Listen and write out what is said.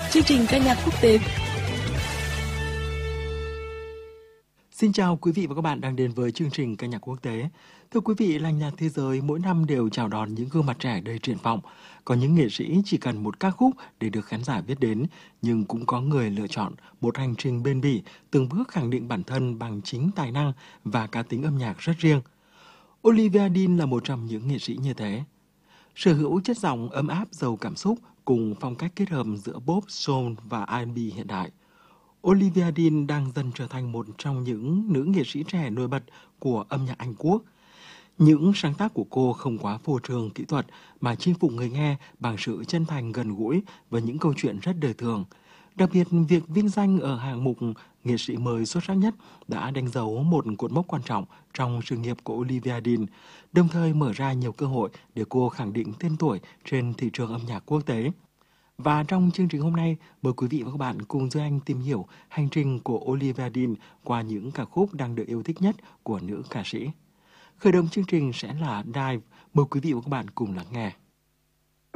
chương trình ca nhạc quốc tế. Xin chào quý vị và các bạn đang đến với chương trình ca nhạc quốc tế. Thưa quý vị, làng nhạc thế giới mỗi năm đều chào đón những gương mặt trẻ đầy triển vọng. Có những nghệ sĩ chỉ cần một ca khúc để được khán giả biết đến, nhưng cũng có người lựa chọn một hành trình bền bỉ, từng bước khẳng định bản thân bằng chính tài năng và cá tính âm nhạc rất riêng. Olivia Dean là một trong những nghệ sĩ như thế. Sở hữu chất giọng ấm áp giàu cảm xúc cùng phong cách kết hợp giữa pop, soul và R&B hiện đại. Olivia Dean đang dần trở thành một trong những nữ nghệ sĩ trẻ nổi bật của âm nhạc Anh Quốc. Những sáng tác của cô không quá phô trương kỹ thuật mà chinh phục người nghe bằng sự chân thành gần gũi và những câu chuyện rất đời thường. Đặc biệt, việc vinh danh ở hạng mục nghệ sĩ mới xuất sắc nhất đã đánh dấu một cột mốc quan trọng trong sự nghiệp của Olivia Dean, đồng thời mở ra nhiều cơ hội để cô khẳng định tên tuổi trên thị trường âm nhạc quốc tế. Và trong chương trình hôm nay, mời quý vị và các bạn cùng Duy Anh tìm hiểu hành trình của Olivia Dean qua những ca khúc đang được yêu thích nhất của nữ ca sĩ. Khởi động chương trình sẽ là Dive, mời quý vị và các bạn cùng lắng nghe.